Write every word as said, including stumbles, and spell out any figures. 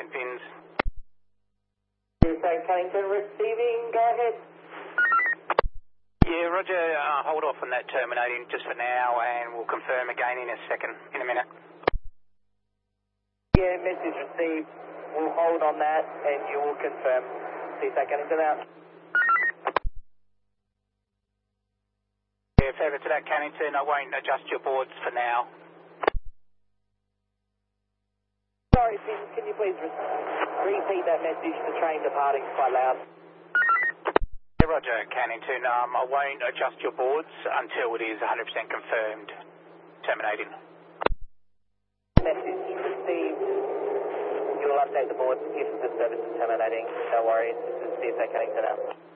landing pins. Tuesday Cunnington receiving, go ahead. Yeah, Roger, uh, hold off on that terminating just for now, and we'll confirm again in a second, in a minute. Yeah, message received. We'll hold on that, and you will confirm. Tuesday Cunnington out. Yeah, further to that, Cannington, I won't adjust your boards for now. Sorry, Finn, can you please re repeat that message? The train departing is quite loud. Yeah, Roger, Cannington, um, I won't adjust your boards until it is one hundred percent confirmed. Terminating. Message received. You will update the board if the service is terminating. No worries. This is C S A Cunnington out.